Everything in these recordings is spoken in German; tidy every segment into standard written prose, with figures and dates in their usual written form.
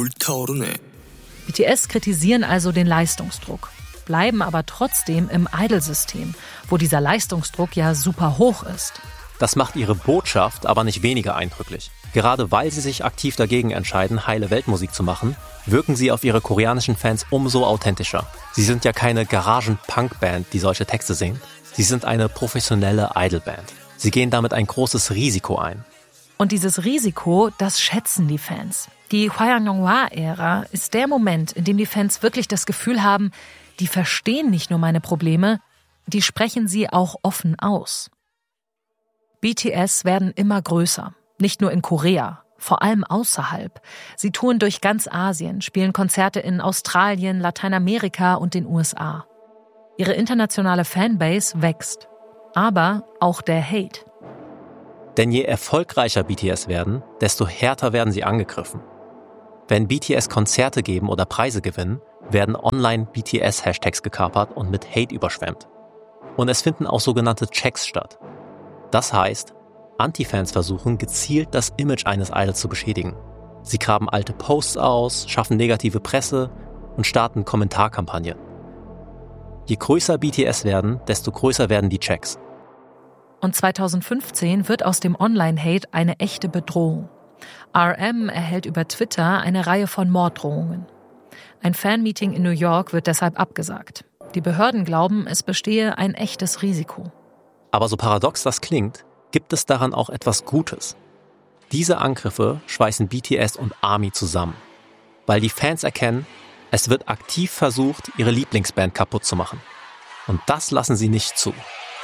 불타오르네. BTS kritisieren also den Leistungsdruck, bleiben aber trotzdem im Idol-System, wo dieser Leistungsdruck ja super hoch ist. Das macht ihre Botschaft aber nicht weniger eindrücklich. Gerade weil sie sich aktiv dagegen entscheiden, heile Weltmusik zu machen, wirken sie auf ihre koreanischen Fans umso authentischer. Sie sind ja keine Garagen-Punk-Band, die solche Texte singt. Sie sind eine professionelle Idol-Band. Sie gehen damit ein großes Risiko ein. Und dieses Risiko, das schätzen die Fans. Die Hwayang-Yonghwa-Ära ist der Moment, in dem die Fans wirklich das Gefühl haben, die verstehen nicht nur meine Probleme, die sprechen sie auch offen aus. BTS werden immer größer, nicht nur in Korea, vor allem außerhalb. Sie touren durch ganz Asien, spielen Konzerte in Australien, Lateinamerika und den USA. Ihre internationale Fanbase wächst, aber auch der Hate. Denn je erfolgreicher BTS werden, desto härter werden sie angegriffen. Wenn BTS Konzerte geben oder Preise gewinnen, werden online BTS-Hashtags gekapert und mit Hate überschwemmt. Und es finden auch sogenannte Checks statt. Das heißt, Anti-Fans versuchen, gezielt das Image eines Idols zu beschädigen. Sie graben alte Posts aus, schaffen negative Presse und starten Kommentarkampagnen. Je größer BTS werden, desto größer werden die Checks. Und 2015 wird aus dem Online-Hate eine echte Bedrohung. RM erhält über Twitter eine Reihe von Morddrohungen. Ein Fanmeeting in New York wird deshalb abgesagt. Die Behörden glauben, es bestehe ein echtes Risiko. Aber so paradox das klingt, gibt es daran auch etwas Gutes. Diese Angriffe schweißen BTS und ARMY zusammen, weil die Fans erkennen, es wird aktiv versucht, ihre Lieblingsband kaputt zu machen. Und das lassen sie nicht zu.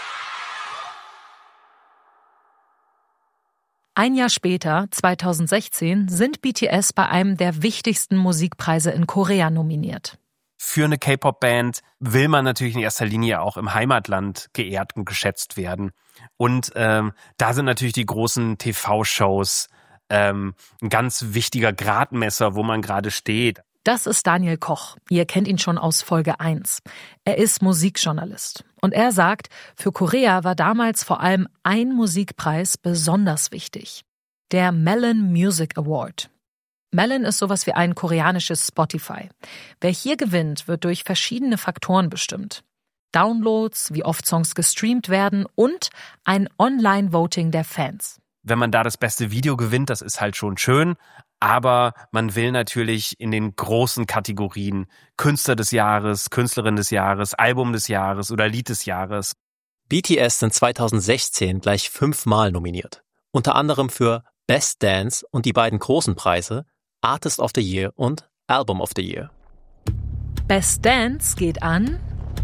Ein Jahr später, 2016, sind BTS bei einem der wichtigsten Musikpreise in Korea nominiert. Für eine K-Pop-Band will man natürlich in erster Linie auch im Heimatland geehrt und geschätzt werden. Und da sind natürlich die großen TV-Shows ein ganz wichtiger Gradmesser, wo man gerade steht. Das ist Daniel Koch. Ihr kennt ihn schon aus Folge 1. Er ist Musikjournalist. Und er sagt, für Korea war damals vor allem ein Musikpreis besonders wichtig. Der Melon Music Award. Melon ist sowas wie ein koreanisches Spotify. Wer hier gewinnt, wird durch verschiedene Faktoren bestimmt. Downloads, wie oft Songs gestreamt werden und ein Online-Voting der Fans. Wenn man da das beste Video gewinnt, das ist halt schon schön. Aber man will natürlich in den großen Kategorien Künstler des Jahres, Künstlerin des Jahres, Album des Jahres oder Lied des Jahres. BTS sind 2016 gleich 5-mal nominiert. Unter anderem für Best Dance und die beiden großen Preise Artist of the Year und Album of the Year. Best Dance geht an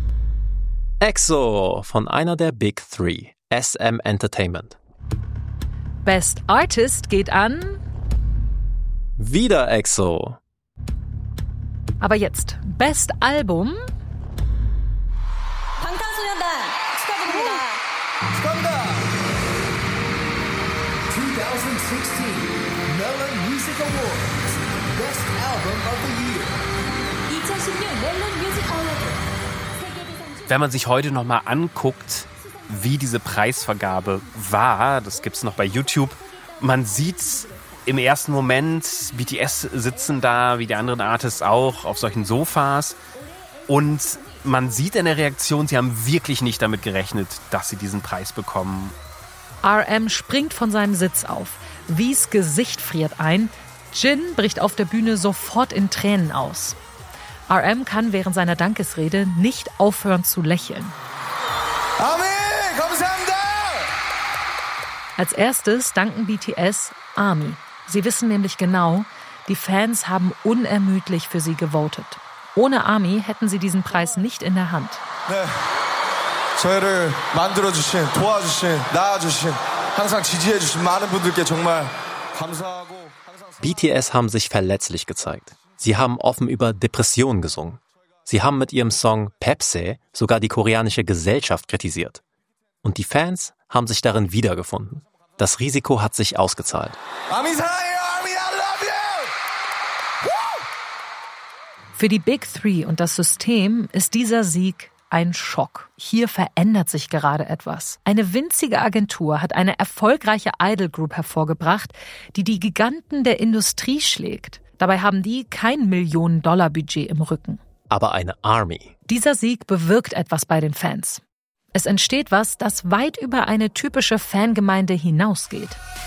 EXO von einer der Big Three, SM Entertainment. Best Artist geht an wieder EXO. Aber jetzt Best Album. 방탄소년단 축하드립니다. 축하합니다. 2016 Melon Music Awards Best Album of the Year. 2016 멜론 뮤직 어워드. Wenn man sich heute nochmal anguckt, wie diese Preisvergabe war, das gibt's noch bei YouTube, man sieht im ersten Moment, BTS sitzen da, wie die anderen Artists auch, auf solchen Sofas. Und man sieht in der Reaktion, sie haben wirklich nicht damit gerechnet, dass sie diesen Preis bekommen. RM springt von seinem Sitz auf. Vs Gesicht friert ein. Jin bricht auf der Bühne sofort in Tränen aus. RM kann während seiner Dankesrede nicht aufhören zu lächeln. 아멘! 감사합니다! Als erstes danken BTS ARMY. Sie wissen nämlich genau, die Fans haben unermüdlich für sie gewotet. Ohne ARMY hätten sie diesen Preis nicht in der Hand. 네, 저희를 만들어주신, 도와주신, 낳아주신, 항상 지지해주신 많은 분들께 정말 감사하고. BTS haben sich verletzlich gezeigt. Sie haben offen über Depressionen gesungen. Sie haben mit ihrem Song Pepsi sogar die koreanische Gesellschaft kritisiert. Und die Fans haben sich darin wiedergefunden. Das Risiko hat sich ausgezahlt. 아미 사랑해요, 아미, I love you! Für die Big Three und das System ist dieser Sieg ein Schock. Hier verändert sich gerade etwas. Eine winzige Agentur hat eine erfolgreiche Idol Group hervorgebracht, die die Giganten der Industrie schlägt. Dabei haben die kein Millionen-Dollar-Budget im Rücken. Aber eine Army. Dieser Sieg bewirkt etwas bei den Fans. Es entsteht was, das weit über eine typische Fangemeinde hinausgeht.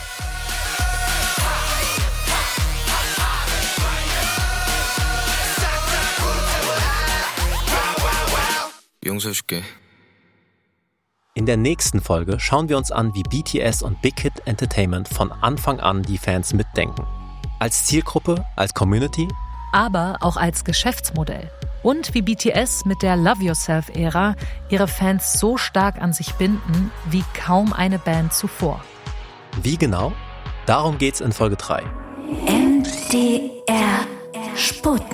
용서해줄게. In der nächsten Folge schauen wir uns an, wie BTS und Big Hit Entertainment von Anfang an die Fans mitdenken. Als Zielgruppe, als Community, aber auch als Geschäftsmodell. Und wie BTS mit der Love Yourself-Ära ihre Fans so stark an sich binden wie kaum eine Band zuvor. Wie genau? Darum geht's in Folge 3. MDR Sputnik.